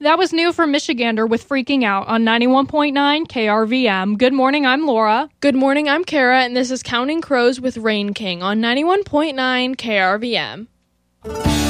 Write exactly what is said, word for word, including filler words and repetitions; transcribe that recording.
That was new from Michigander with Freaking Out on ninety-one point nine K R V M. Good morning, I'm Laura. Good morning, I'm Kara, and this is Counting Crows with Rain King on ninety-one point nine K R V M.